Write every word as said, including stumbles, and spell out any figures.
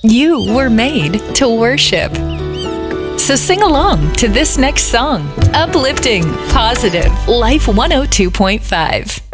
You were made to worship. So sing along to this next song. Uplifting, positive, Life one oh two point five.